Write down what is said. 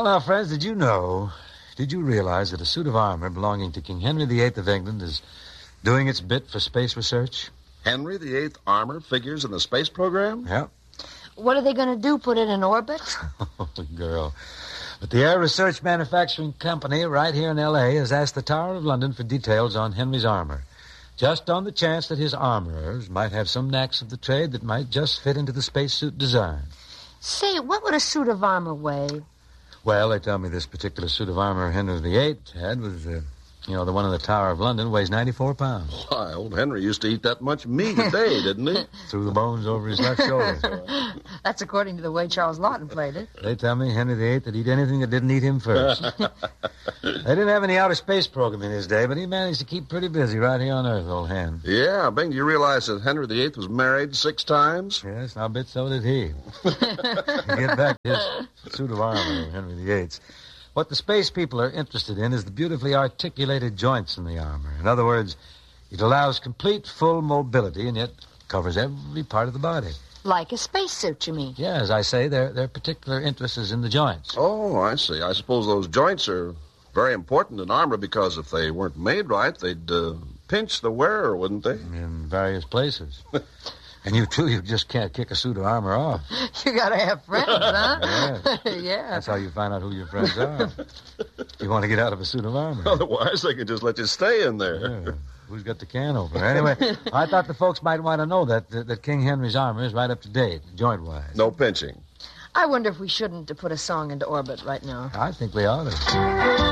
Well, now, friends, did you realize that a suit of armor belonging to King Henry VIII of England is doing its bit for space research? Henry VIII armor figures in the space program? Yeah. What are they going to do, put it in orbit? Oh, girl. But the Air Research Manufacturing Company right here in L.A. has asked the Tower of London for details on Henry's armor, just on the chance that his armorers might have some knacks of the trade that might just fit into the spacesuit design. Say, what would a suit of armor weigh? Well, they tell me this particular suit of armor Henry VIII had was, the one in the Tower of London weighs 94 pounds. Why, old Henry used to eat that much meat a day, didn't he? Threw the bones over his left shoulder. That's according to the way Charles Lawton played it. They tell me Henry VIII would eat anything that didn't eat him first. They didn't have any outer space program in his day, but he managed to keep pretty busy right here on Earth, old Hen. Yeah, Bing, do you realize that Henry VIII was married 6 times? Yes, I'll bet so did he. Get back to his suit of armor, Henry VIII's. What the space people are interested in is the beautifully articulated joints in the armor. In other words, it allows complete, full mobility and yet covers every part of the body. Like a spacesuit, you mean? Yeah, as I say, their particular interest is in the joints. Oh, I see. I suppose those joints are very important in armor because if they weren't made right, they'd pinch the wearer, wouldn't they? In various places. And you just can't kick a suit of armor off. You gotta have friends, huh? Yes. Yeah. That's how you find out who your friends are. You want to get out of a suit of armor. Otherwise, they can just let you stay in there. Yeah. Who's got the can opener? Anyway, I thought the folks might want to know that King Henry's armor is right up to date, joint-wise. No pinching. I wonder if we shouldn't put a song into orbit right now. I think we ought to.